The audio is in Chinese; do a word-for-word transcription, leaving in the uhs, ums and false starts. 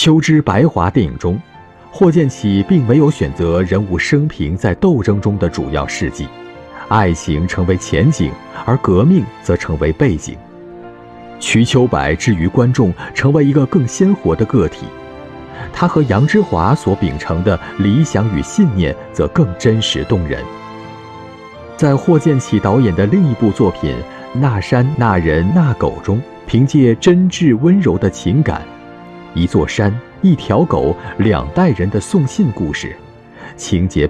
秋之白华电影中，霍建起并没有选择人物生平在斗争中的主要事迹，爱情成为前景，而革命则成为背景。瞿秋白置于观众成为一个更鲜活的个体，他和杨之华所秉承的理想与信念则更真实动人。在霍建起导演的另一部作品《那山那人那狗》中，凭借真挚温柔的情感，一座山、一条狗、两代人的送信故事，情节